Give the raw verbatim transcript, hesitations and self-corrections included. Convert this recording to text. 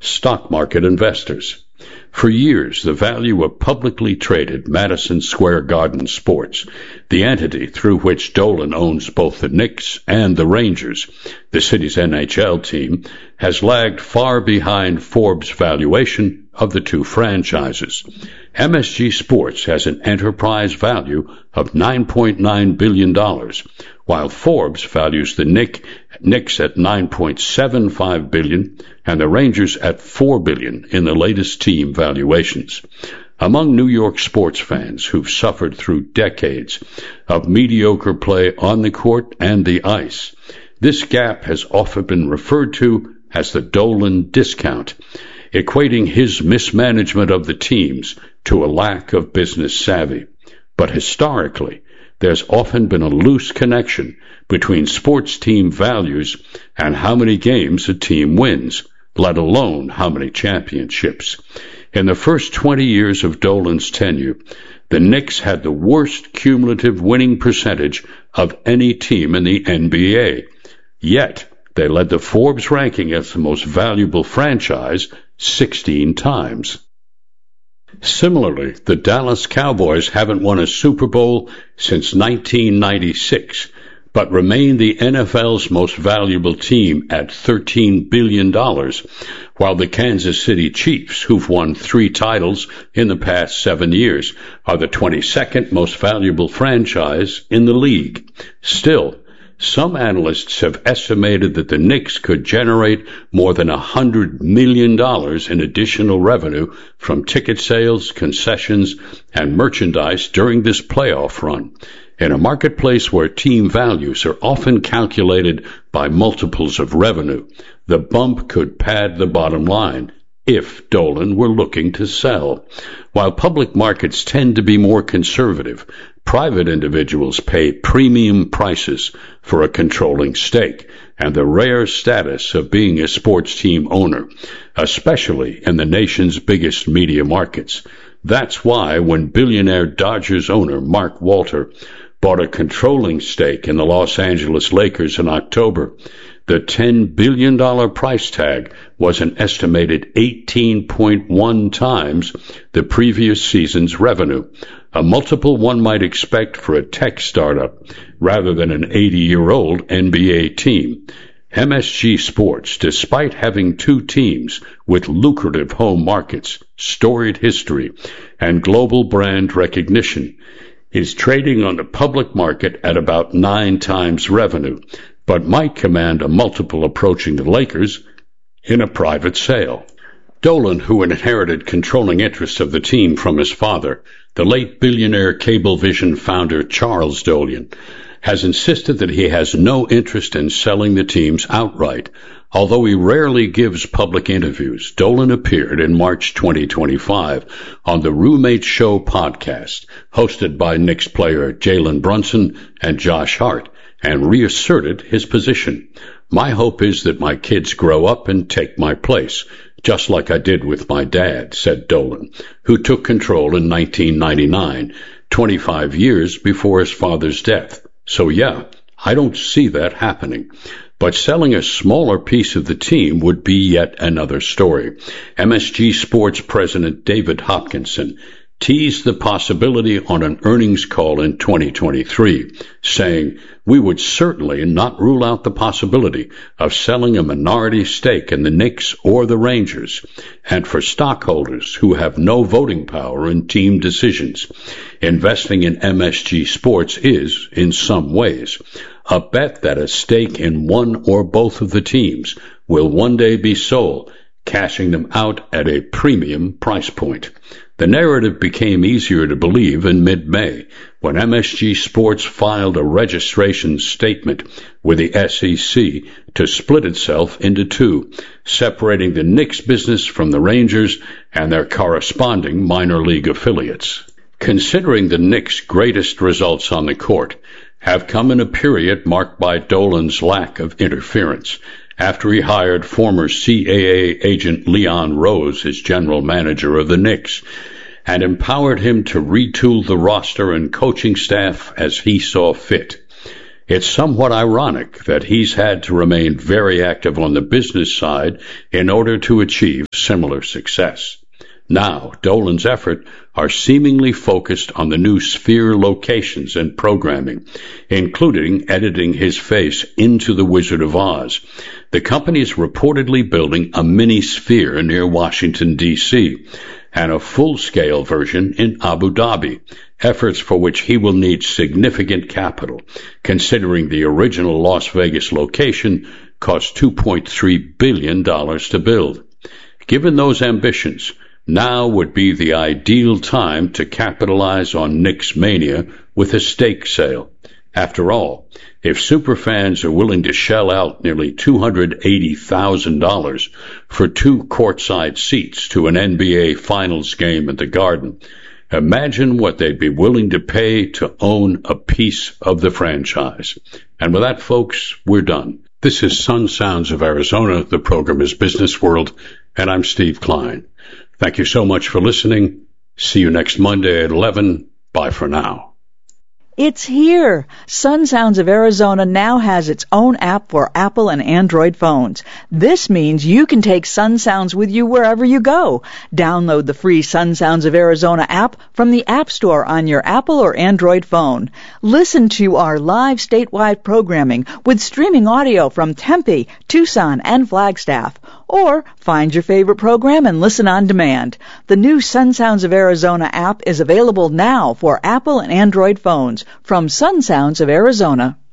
stock market investors. For years, the value of publicly traded Madison Square Garden Sports, the entity through which Dolan owns both the Knicks and the Rangers, the city's N H L team, has lagged far behind Forbes' valuation of the two franchises. M S G Sports has an enterprise value of nine point nine billion dollars, while Forbes values the Knicks at nine point seven five billion dollars and the Rangers at four billion dollars in the latest team valuations. Among New York sports fans who've suffered through decades of mediocre play on the court and the ice, this gap has often been referred to as the Dolan discount, equating his mismanagement of the teams to a lack of business savvy. But historically, there's often been a loose connection between sports team values and how many games a team wins, let alone how many championships. In the first twenty years of Dolan's tenure, the Knicks had the worst cumulative winning percentage of any team in the N B A. Yet, they led the Forbes ranking as the most valuable franchise sixteen times. Similarly, the Dallas Cowboys haven't won a Super Bowl since nineteen ninety-six, but remain the N F L's most valuable team at thirteen billion dollars, while the Kansas City Chiefs, who've won three titles in the past seven years, are the twenty-second most valuable franchise in the league. Still, some analysts have estimated that the Knicks could generate more than one hundred million dollars in additional revenue from ticket sales, concessions, and merchandise during this playoff run. In a marketplace where team values are often calculated by multiples of revenue, the bump could pad the bottom line if Dolan were looking to sell. While public markets tend to be more conservative, private individuals pay premium prices for a controlling stake and the rare status of being a sports team owner, especially in the nation's biggest media markets. That's why when billionaire Dodgers owner Mark Walter bought a controlling stake in the Los Angeles Lakers in October, the ten billion dollars price tag was an estimated eighteen point one times the previous season's revenue, a multiple one might expect for a tech startup rather than an eighty-year-old N B A team. M S G Sports, despite having two teams with lucrative home markets, storied history, and global brand recognition, is trading on the public market at about nine times revenue, but might command a multiple approaching the Lakers in a private sale. Dolan, who inherited controlling interest of the team from his father, the late billionaire Cablevision founder Charles Dolan, has insisted that he has no interest in selling the teams outright. Although he rarely gives public interviews, Dolan appeared in March twenty twenty-five on the Roommate Show podcast, hosted by Knicks player Jalen Brunson and Josh Hart, and reasserted his position. My hope is that my kids grow up and take my place, just like I did with my dad, said Dolan, who took control in nineteen ninety-nine, twenty-five years before his father's death. So yeah, I don't see that happening. But selling a smaller piece of the team would be yet another story. M S G Sports President David Hopkinson teased the possibility on an earnings call in twenty twenty-three, saying, "We would certainly not rule out the possibility of selling a minority stake in the Knicks or the Rangers, and for stockholders who have no voting power in team decisions, investing in M S G Sports is, in some ways, a bet that a stake in one or both of the teams will one day be sold, cashing them out at a premium price point." The narrative became easier to believe in mid-May when M S G Sports filed a registration statement with the S E C to split itself into two, separating the Knicks business from the Rangers and their corresponding minor league affiliates. Considering the Knicks' greatest results on the court have come in a period marked by Dolan's lack of interference, after he hired former C A A agent Leon Rose as general manager of the Knicks, and empowered him to retool the roster and coaching staff as he saw fit. It's somewhat ironic that he's had to remain very active on the business side in order to achieve similar success. Now, Dolan's efforts are seemingly focused on the new Sphere locations and programming, including editing his face into The Wizard of Oz. The company is reportedly building a mini Sphere near Washington, D C, and a full-scale version in Abu Dhabi, efforts for which he will need significant capital, considering the original Las Vegas location cost two point three billion dollars to build. Given those ambitions, now would be the ideal time to capitalize on Knicks mania with a stake sale. After all, if superfans are willing to shell out nearly two hundred eighty thousand dollars for two courtside seats to an N B A Finals game at the Garden, imagine what they'd be willing to pay to own a piece of the franchise. And with that, folks, we're done. This is Sun Sounds of Arizona. The program is Business World, and I'm Steve Klein. Thank you so much for listening. See you next Monday at eleven. Bye for now. It's here! Sun Sounds of Arizona now has its own app for Apple and Android phones. This means you can take Sun Sounds with you wherever you go. Download the free Sun Sounds of Arizona app from the App Store on your Apple or Android phone. Listen to our live statewide programming with streaming audio from Tempe, Tucson, and Flagstaff. Or find your favorite program and listen on demand. The new Sun Sounds of Arizona app is available now for Apple and Android phones from Sun Sounds of Arizona.